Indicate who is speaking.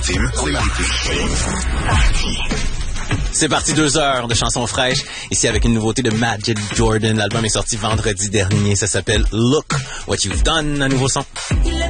Speaker 1: maritime.
Speaker 2: C'est parti, 2 heures de chansons fraîches. Ici avec une nouveauté de Magic Jordan. L'album est sorti vendredi dernier. Ça s'appelle Look What You've Done, un nouveau son.